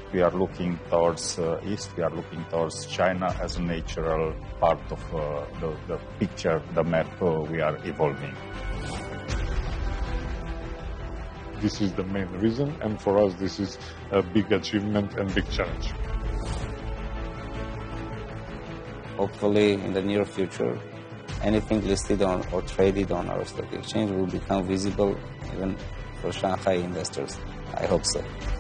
we are looking towards east, we are looking towards China as a natural part of the picture, the map we are evolving. This is the main reason, and for us this is a big achievement and big challenge. Hopefully in the near future, anything listed on or traded on our stock exchange will become visible even for Shanghai investors. I hope so.